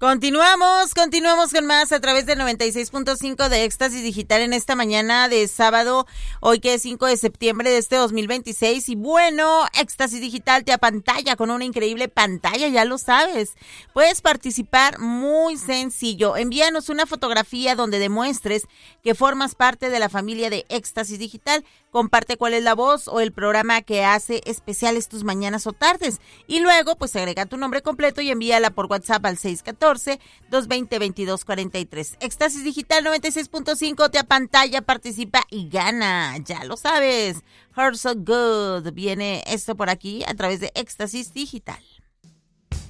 Continuamos con más a través del 96.5 de Éxtasis Digital en esta mañana de sábado, hoy que es 5 de septiembre de este 2026. Y bueno, Éxtasis Digital te apantalla con una increíble pantalla, ya lo sabes. Puedes participar muy sencillo. Envíanos una fotografía donde demuestres que formas parte de la familia de Éxtasis Digital. Comparte cuál es la voz o el programa que hace especiales tus mañanas o tardes. Y luego, pues agrega tu nombre completo y envíala por WhatsApp al 614-220-2243. Éxtasis Digital 96.5 te apantalla, participa y gana. Ya lo sabes. Heart So Good. Viene esto por aquí a través de Éxtasis Digital.